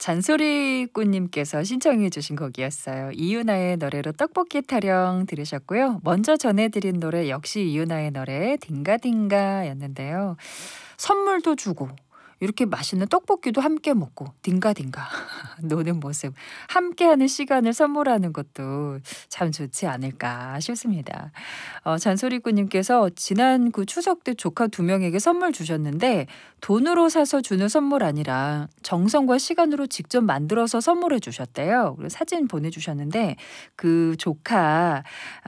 잔소리꾼님께서 신청해 주신 곡이었어요. 이유나의 노래로 떡볶이 타령 들으셨고요. 먼저 전해드린 노래 역시 이유나의 노래 딩가딩가였는데요. 선물도 주고 이렇게 맛있는 떡볶이도 함께 먹고 딩가딩가 노는 모습, 함께하는 시간을 선물하는 것도 참 좋지 않을까 싶습니다. 잔소리꾼님께서 지난 그 추석 때 조카 2명에게 선물 주셨는데 돈으로 사서 주는 선물 아니라 정성과 시간으로 직접 만들어서 선물해 주셨대요. 그리고 사진 보내주셨는데 그 조카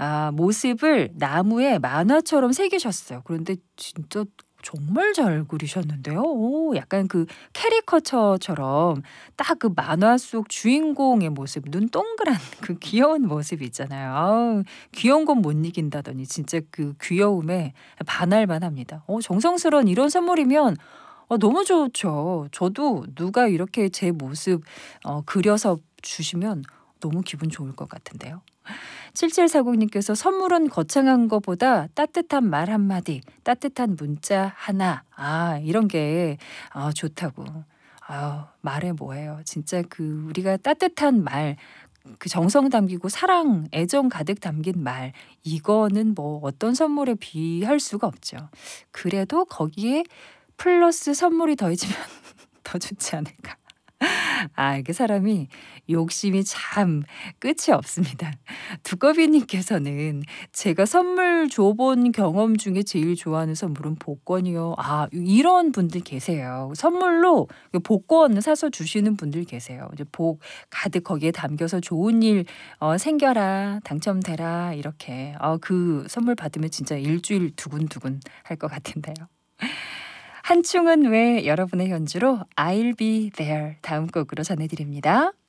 모습을 나무에 만화처럼 새기셨어요. 그런데 진짜 정말 잘 그리셨는데요. 오, 약간 그 캐리커처처럼 딱 그 만화 속 주인공의 모습, 눈 동그란 그 귀여운 모습 있잖아요. 아우, 귀여운 건 못 이긴다더니 진짜 그 귀여움에 반할만 합니다. 정성스러운 이런 선물이면 너무 좋죠. 저도 누가 이렇게 제 모습 그려서 주시면 너무 기분 좋을 것 같은데요. 7740님께서 선물은 거창한 것보다 따뜻한 말 한마디, 따뜻한 문자 하나, 이런 게 좋다고. 말해 뭐해요. 진짜 그 우리가 따뜻한 말, 그 정성 담기고 사랑, 애정 가득 담긴 말, 이거는 뭐 어떤 선물에 비할 수가 없죠. 그래도 거기에 플러스 선물이 더해지면 더 좋지 않을까. 이게 사람이 욕심이 참 끝이 없습니다. 두꺼비님께서는 제가 선물 줘본 경험 중에 제일 좋아하는 선물은 복권이요. 이런 분들 계세요. 선물로 복권 사서 주시는 분들 계세요. 이제 복 가득 거기에 담겨서 좋은 일 생겨라, 당첨되라 이렇게. 그 선물 받으면 진짜 일주일 두근두근 할 것 같은데요. 한충은 왜 여러분의 연주로 I'll be there 다음 곡으로 전해드립니다.